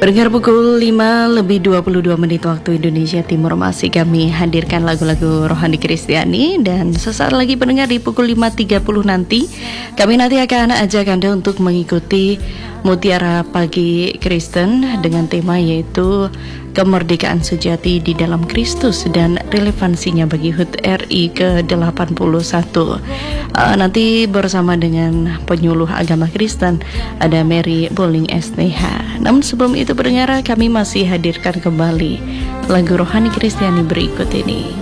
Pendengar pukul 5 lebih 22 menit waktu Indonesia Timur masih kami hadirkan lagu-lagu rohani Kristiani. Dan sesaat lagi pendengar di pukul 5.30 nanti kami nanti akan ajak Anda untuk mengikuti Mutiara Pagi Kristen dengan tema yaitu kemerdekaan sejati di dalam Kristus dan relevansinya bagi HUT RI ke-81. Nanti bersama dengan penyuluh agama Kristen ada Mary Bowling STH. Namun sebelum itu pendengar, kami masih hadirkan kembali lagu rohani Kristiani berikut ini.